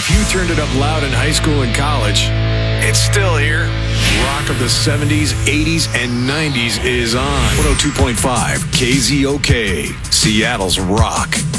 If you turned it up loud in high school and college, it's still here. Rock of the 70s, 80s, and 90s is on. 102.5 KZOK, Seattle's Rock.